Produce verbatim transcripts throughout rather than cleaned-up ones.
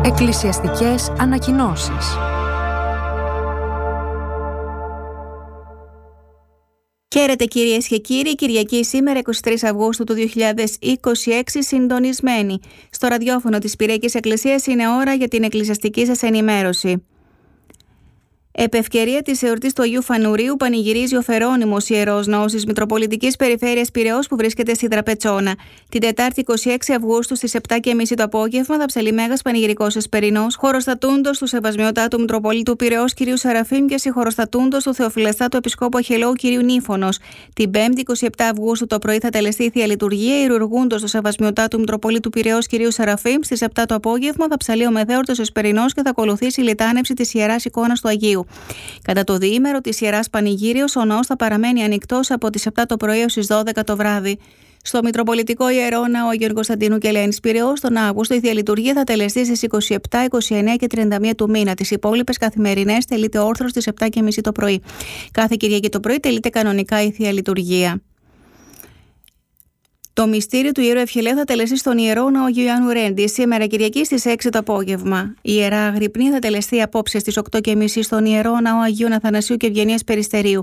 Εκκλησιαστικές ανακοινώσεις. Χαίρετε κυρίες και κύριοι, Κυριακή σήμερα εικοστή τρίτη Αυγούστου του δύο χιλιάδες είκοσι έξι, συντονισμένοι. Στο ραδιόφωνο της Πυριακής Εκκλησίας είναι ώρα για την εκκλησιαστική σας ενημέρωση. Επ' ευκαιρία της εορτής του Αγίου Φανουρίου πανηγυρίζει ο Φερόνιμος Ιερός Ναός της Μητροπολιτικής Περιφέρειας Πειραιώς που βρίσκεται στη Τραπετσόνα. Την Τετάρτη εικοστή έκτη Αυγούστου στις επτά και τριάντα το απόγευμα θα ψαλεί μέγας πανηγυρικός εσπερινός, χωροστατούντος του Σεβασμιωτάτου Μητροπολίτου Πειραιώς κ. Σαραφείμ και συγχωροστατούντος του Θεοφυλαστάτου Επισκόπου Αχελώου κ. Νύφωνος. Την Πέμπτη εικοστή επτά Αυγούστου το πρωί θα τελεστεί η Θεία Λειτουργία, ιερουργούντος του Σεβασμιωτάτου Μητροπολίτου Πειραιώς κ. Σαραφείμ. Στις επτά το απόγευμα θα ψαλεί ο μεθέωρτος εσπερινός και θα ακολουθήσει η λιτάνευση της Ιεράς Εικόνας του Αγίου. Κατά το διήμερο της Ιεράς Πανηγύριος, ο ναός θα παραμένει ανοιχτός από τις επτά το πρωί έως τις δώδεκα το βράδυ. Στο Μητροπολιτικό Ιερό Ναό Αγίων Κωνσταντίνου και Ελένης Πειραιώς, τον Αύγουστο, η Θεία Λειτουργία θα τελεστεί στις είκοσι επτά, είκοσι εννέα και τριάντα μία του μήνα. Τις υπόλοιπες καθημερινές τελείται όρθρος στις επτά και τριάντα το πρωί. Κάθε Κυριακή το πρωί τελείται κανονικά η Θεία Λειτουργία. Το μυστήριο του Ιερού Ευχελαίου θα τελεστεί στον Ιερό Ναό Αγίου Ιωάννου Ρέντι σήμερα Κυριακή στις έξι το απόγευμα. Η Ιερά Αγρυπνία θα τελεστεί απόψε στις οκτώ και τριάντα στον Ιερό Ναό Αγίου Αθανασίου και Ευγενίας Περιστερίου.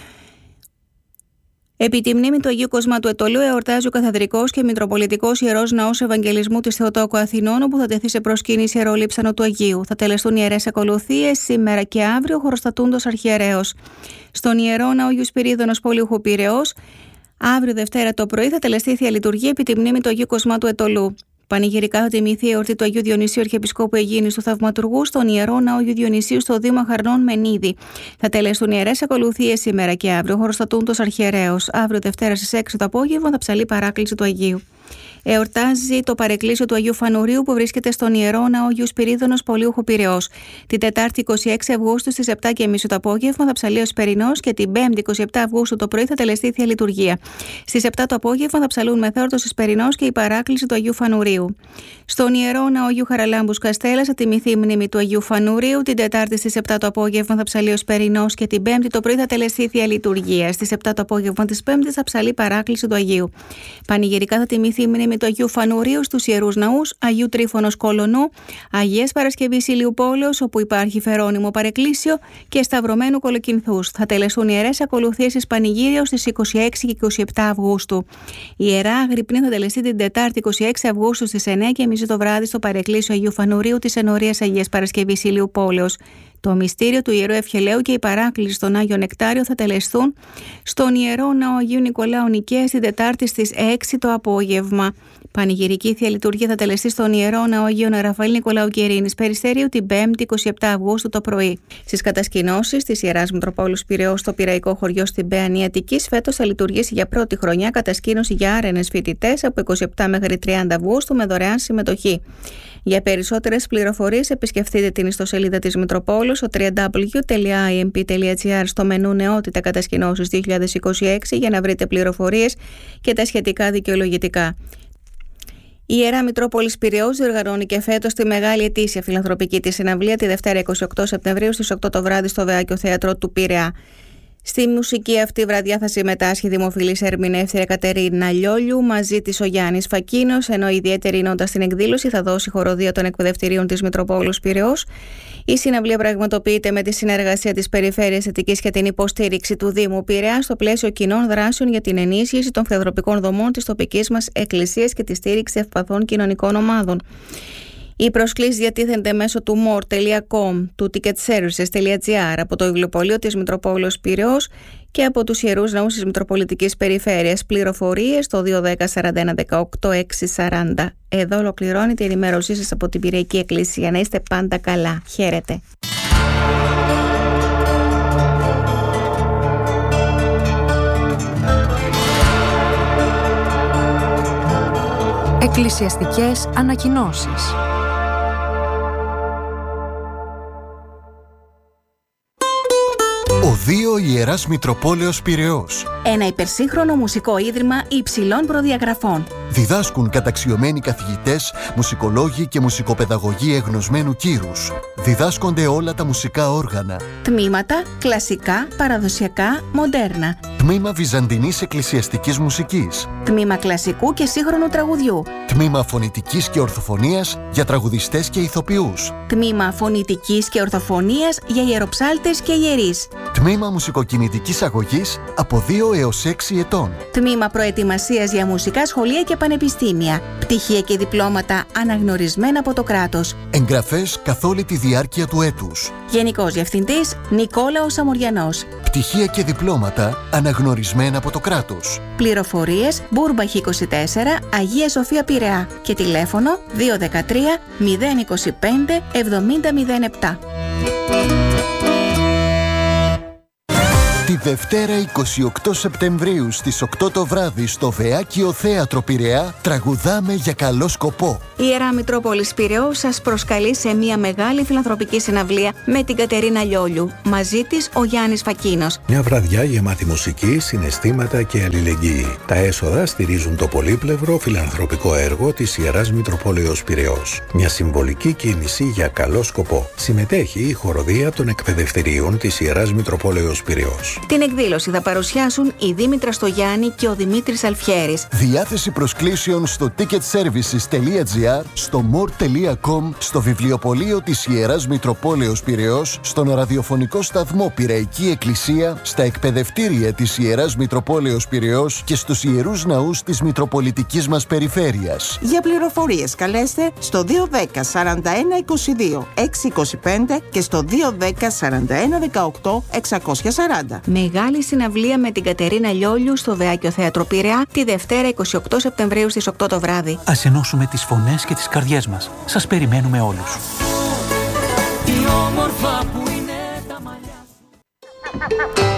Επί τη μνήμη του Αγίου Κοσμάτου Ετωλού εορτάζει ο Καθεδρικός και Μητροπολιτικός Ιερός Ναός Ευαγγελισμού της Θεοτόκου Αθηνών, όπου θα τεθεί σε προσκύνηση ιερολείψανο του Αγίου. Θα τελεστούν ιερές ακολουθίες σήμερα και αύριο, χωροστατούντος αρχιερέως. Στον Ιερό Ναό Αγίου Σπυρίδωνος Πολύουχου Πειραιώς, αύριο Δευτέρα το πρωί θα τελεστεί η Θεία Λειτουργία επί τη μνήμη του Αγίου Κοσμάτου Ετωλού. Πανηγυρικά θα τιμηθεί η εορτή του Αγίου Διονυσίου Αρχιεπισκόπου Αιγίνης του Θαυματουργού στον Ιερό Ναό Αγίου Διονυσίου στο Δήμο Χαρνών Μενίδη. Θα τελεστούν ιερές ακολουθίες σήμερα και αύριο, χωροστατούντος αρχιερέως. Αύριο Δευτέρα στις έξι το απόγευμα θα ψαλεί παράκληση του Αγίου. Εορτάζει το παρεκκλήσιο του Αγίου Φανουρίου που βρίσκεται στον Ιερό Ναό Αγίου Σπυρίδωνος Πολύουχου Πειραιώς. Την Τετάρτη εικοστή έκτη Αυγούστου στις επτά και τριάντα το απόγευμα θα ψαλεί ο Εσπερινός και την Πέμπτη εικοστή επτά Αυγούστου το πρωί θα τελεστεί η Θεία Λειτουργία. Στις επτά το απόγευμα θα ψαλούν μεθέωρτος Εσπερινός και η παράκληση του Αγίου Φανουρίου. Στον Ιερό Ναό Αγίου Χαραλάμπους Καστέλλας θα τιμηθεί η μνήμη του Αγίου Φανουρίου. Την Τετάρτη στις επτά το απόγευμα θα ψαλεί ο Εσπερινός και την Πέμπτη το πρωί θα τελεστεί η Θεία Λειτουργία. Στις επτά το απόγευμα της Πέμπτης θα ψαλεί παράκληση του Αγίου. Πανηγυρικά θα τιμηθεί η μνήμη του Αγίου Φανουρίου στους Ιερούς Ναούς Αγίου Τρίφωνος Κολονού, Αγίας Παρασκευής Ηλίου Πόλεως, όπου υπάρχει Φερόνιμο Παρεκκλήσιο, και Σταυρωμένου Κολοκυνθούς. Θα τελεστούν ιερές ακολουθίες της Πανηγύριος στις εικοστή έκτη και εικοστή επτά Αυγούστου. Η Ιερά Αγρυπνία θα τελεστεί την Τετάρτη εικοστή έκτη Αυγούστου στις εννέα και τριάντα το βράδυ στο Παρεκκλήσιο Αγίου Φανουρίου της Ενορίας Αγίας Παρασκευής Ηλίου Πόλεως. Το μυστήριο του Ιερού Ευχελαίου και η παράκληση στον Άγιο Νεκτάριο θα τελεστούν στον Ιερό Ναό Αγίου Νικολάου Νικαίας την Τετάρτη στις έξι το απόγευμα. Πανηγυρική Θεία Λειτουργία θα τελεστεί στον Ιερό Ναό Αγίου Ραφαήλ Νικολάου και Ειρήνης Περιστερίου την Πέμπτη εικοστή επτά Αυγούστου το πρωί. Στις κατασκηνώσεις της Ιεράς Μητροπόλεως Πειραιώς στο Πειραϊκό χωριό στην Παιανία Αττικής, φέτος θα λειτουργήσει για πρώτη χρονιά κατασκήνωση για άρενες φοιτητές από εικοστή επτά μέχρι τριάντα Αυγούστου με δωρεάν συμμετοχή. Για περισσότερες πληροφορίες επισκεφτείτε την ιστοσελίδα της Μητροπόλεως στο double-u double-u double-u τελεία άι εμ πι τελεία τζι άρ στο μενού Νεότητα Κατασκηνώσεις δύο χιλιάδες είκοσι έξι για να βρείτε πληροφορίες και τα σχετικά δικαιολογητικά. Η Ιερά Μητρόπολης Πειραιώς διοργανώνει και φέτος τη μεγάλη ετήσια φιλανθρωπική της συναυλία τη Δευτέρα εικοστή ογδόη Σεπτεμβρίου στις οκτώ το βράδυ στο Βεάκιο Θέατρο του Πειραιά. Στη μουσική αυτή βραδιά θα συμμετάσχει η δημοφιλής ερμηνεύτρια Κατερίνα Λιόλιου, μαζί της ο Γιάννης Φακίνος, ενώ ιδιαίτερη νότα στην εκδήλωση θα δώσει η χοροδία των εκπαιδευτηρίων της Μητροπόλεως Πειραιώς. Η συναυλία πραγματοποιείται με τη συνεργασία της Περιφέρειας Αττικής και την υποστήριξη του Δήμου Πειραιά στο πλαίσιο κοινών δράσεων για την ενίσχυση των φιλανθρωπικών δομών της τοπικής μας εκκλησίας και τη στήριξη ευπαθών κοινωνικών ομάδων. Οι προσκλήσεις διατίθενται μέσω του more τελεία com, του ticketservices τελεία τζι άρ, από το βιβλιοπωλείο της Μητροπόλεως Πειραιώς και από τους Ιερούς Ναούς της Μητροπολιτικής Περιφέρειας. Πληροφορίες στο δύο ένα μηδέν σαράντα ένα δεκαοκτώ έξι σαράντα. Εδώ ολοκληρώνεται η ενημέρωσή σας από την Πυριακή Εκκλησία. Να είστε πάντα καλά. Χαίρετε. Εκκλησιαστικές ανακοινώσεις. Οδείο Ιεράς Μητροπόλεως Πειραιώς. Ένα υπερσύγχρονο μουσικό ίδρυμα υψηλών προδιαγραφών. Διδάσκουν καταξιωμένοι καθηγητές, μουσικολόγοι και μουσικοπαιδαγωγοί εγνωσμένου κύρους. Διδάσκονται όλα τα μουσικά όργανα. Τμήματα κλασικά, παραδοσιακά, μοντέρνα. Τμήμα βυζαντινής εκκλησιαστικής μουσικής. Τμήμα κλασικού και σύγχρονου τραγουδιού. Τμήμα φωνητικής και ορθοφωνίας για τραγουδιστές και ηθοποιούς. Τμήμα φωνητικής και ορθοφωνίας για ιεροψάλτες και ιερείς. Τμήμα μουσικοκινητικής αγωγής από δύο έως έξι ετών. Τμήμα προετοιμασίας για μουσικά σχολεία και πανεπιστήμια. Πτυχία και διπλώματα αναγνωρισμένα από το κράτος. Εγγραφές καθ' όλη τη διάρκεια του έτους. Γενικός Διευθυντής Νικόλαος Αμοριανός. Πτυχία και διπλώματα αναγνωρισμένα από το κράτος. Πληροφορίες Μπούρμπαχ είκοσι τέσσερα, Αγία Σοφία Πειραιά και τηλέφωνο δύο ένα τρία μηδέν είκοσι πέντε εβδομήντα μηδέν επτά. Τη Δευτέρα είκοσι οκτώ Σεπτεμβρίου στις οκτώ το βράδυ στο Βεάκιο Θέατρο Πειραιά τραγουδάμε για καλό σκοπό. Η Ιερά Μητρόπολης Πειραιώς σας προσκαλεί σε μια μεγάλη φιλανθρωπική συναυλία με την Κατερίνα Λιόλιου. Μαζί της ο Γιάννης Φακίνος. Μια βραδιά γεμάτη μουσική, συναισθήματα και αλληλεγγύη. Τα έσοδα στηρίζουν το πολύπλευρο φιλανθρωπικό έργο της Ιεράς Μητροπόλεως Πειραιώς. Μια συμβολική κίνηση για καλό σκοπό. Συμμετέχει η χοροδία των εκπαιδευτηρίων της Ιεράς Μητροπόλεως Πειραιώς. Την εκδήλωση θα παρουσιάσουν η Δήμητρα Στογιάννη και ο Δημήτρης Αλφιέρης. Διάθεση προσκλήσεων στο ticketservices τελεία gr, στο more τελεία com, στο βιβλιοπωλείο της Ιεράς Μητροπόλεως Πειραιώς, στον ραδιοφωνικό σταθμό Πειραϊκή Εκκλησία, στα εκπαιδευτήρια της Ιεράς Μητροπόλεως Πειραιώς και στους ιερούς ναούς της Μητροπολιτικής μας περιφέρειας. Για πληροφορίες καλέστε στο δύο ένα μηδέν σαράντα ένα είκοσι δύο έξι είκοσι πέντε και στο δύο ένα μηδέν σαράντα ένα δεκαοκτώ εξακόσια σαράντα. Μεγάλη συναυλία με την Κατερίνα Λιόλιου στο Βεάκιο Θέατρο Πειραιά τη Δευτέρα είκοσι οκτώ Σεπτεμβρίου στις οκτώ το βράδυ. Ας ενώσουμε τις φωνές και τις καρδιές μας. Σας περιμένουμε όλους. Τι όμορφα που είναι τα μαλλιά.